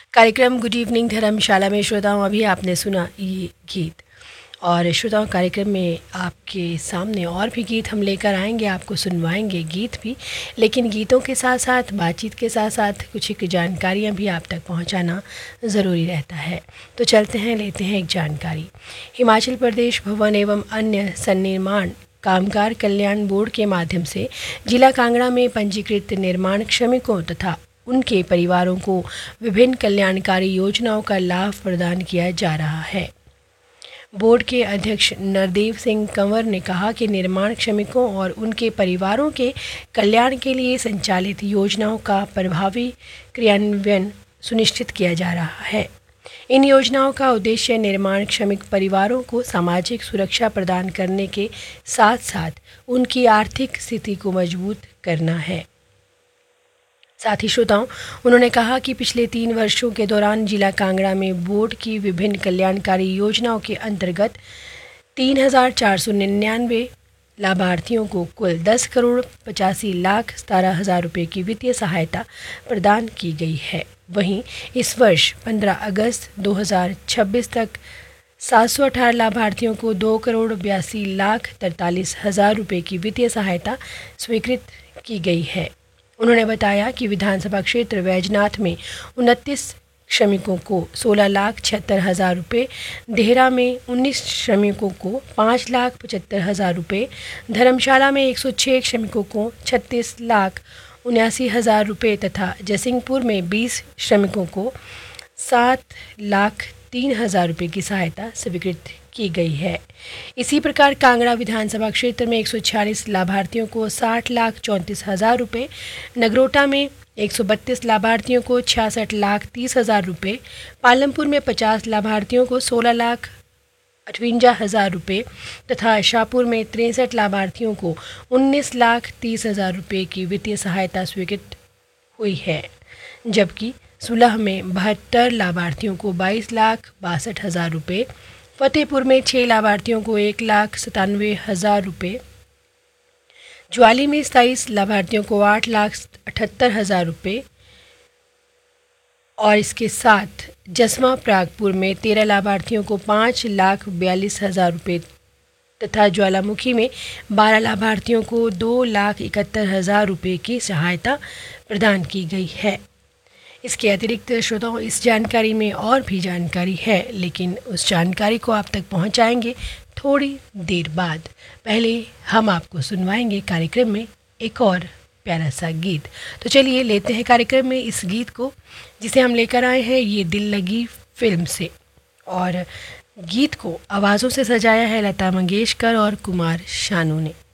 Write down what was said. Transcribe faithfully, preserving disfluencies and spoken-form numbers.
कार्यक्रम good evening धर्मशाला में श्रोताओं अभी आपने सुना ये गीत। और श्रोताओं कार्यक्रम में आपके सामने और भी गीत हम लेकर आएंगे, आपको सुनवाएंगे गीत भी, लेकिन गीतों के साथ साथ बातचीत के साथ साथ कुछ एक जानकारियाँ भी आप तक पहुँचाना ज़रूरी रहता है। तो चलते हैं, लेते हैं एक जानकारी। हिमाचल प्रदेश भवन एवं अन्य सन्निर्माण कामगार कल्याण बोर्ड के माध्यम से जिला कांगड़ा में पंजीकृत निर्माण श्रमिकों तथा उनके परिवारों को विभिन्न कल्याणकारी योजनाओं का लाभ प्रदान किया जा रहा है। बोर्ड के अध्यक्ष नरदेव सिंह कंवर ने कहा कि निर्माण श्रमिकों और उनके परिवारों के कल्याण के लिए संचालित योजनाओं का प्रभावी क्रियान्वयन सुनिश्चित किया जा रहा है। इन योजनाओं का उद्देश्य निर्माण श्रमिक परिवारों को सामाजिक सुरक्षा प्रदान करने के साथ साथ उनकी आर्थिक स्थिति को मजबूत करना है। साथ ही श्रोताओं उन्होंने कहा कि पिछले तीन वर्षों के दौरान जिला कांगड़ा में बोर्ड की विभिन्न कल्याणकारी योजनाओं के अंतर्गत तीन हज़ार चार सौ निन्यानवे लाभार्थियों को कुल दस करोड़ पचासी लाख सतारह हज़ार रुपये की वित्तीय सहायता प्रदान की गई है। वहीं इस वर्ष पंद्रह अगस्त दो हज़ार छब्बीस तक सात सौ अठारह लाभार्थियों को दो करोड़ बयासी लाख तैंतालीस हज़ार रुपये की वित्तीय सहायता स्वीकृत की गई है। उन्होंने बताया कि विधानसभा क्षेत्र वैजनाथ में उनतीस श्रमिकों को सोलह लाख छिहत्तर हज़ार रुपये, देहरा में उन्नीस श्रमिकों को पाँच लाख पचहत्तर हज़ार रुपये, धर्मशाला में एक सौ छः श्रमिकों को छत्तीस लाख उन्यासी हज़ार रुपये तथा जयसिंहपुर में बीस श्रमिकों को सात लाख तीन हज़ार रुपये की सहायता स्वीकृत की गई है। इसी प्रकार कांगड़ा विधानसभा क्षेत्र में एक सौ छियालीस लाभार्थियों को साठ लाख चौंतीस हज़ार रुपये, नगरोटा में एक सौ बत्तीस लाभार्थियों को छियासठ लाख तीस हज़ार रुपये, पालमपुर में पचास लाभार्थियों को सोलह लाख अठवंजा हज़ार रुपये तथा शाहपुर में तिरसठ लाभार्थियों को उन्नीस लाख तीस हज़ार रुपये की वित्तीय सहायता स्वीकृत हुई है, जबकि सुलह में बहत्तर लाभार्थियों को बाईस लाख बासठ हज़ार रुपये, फतेहपुर में छः लाभार्थियों को एक लाख सतानवे हज़ार रुपये, ज्वाली में सताईस लाभार्थियों को आठ लाख अठहत्तर हज़ार रुपये और इसके साथ जसमा प्रागपुर में तेरह लाभार्थियों को पाँच लाख बयालीस हज़ार रुपये तथा ज्वालामुखी में बारह लाभार्थियों को दो लाख इकहत्तर हज़ार रुपये की सहायता प्रदान की गई है। इसके अतिरिक्त श्रोताओं इस जानकारी में और भी जानकारी है, लेकिन उस जानकारी को आप तक पहुंचाएंगे थोड़ी देर बाद। पहले हम आपको सुनवाएंगे कार्यक्रम में एक और प्यारा सा गीत। तो चलिए लेते हैं कार्यक्रम में इस गीत को, जिसे हम लेकर आए हैं ये दिल लगी फिल्म से, और गीत को आवाज़ों से सजाया है लता मंगेशकर और कुमार शानू ने।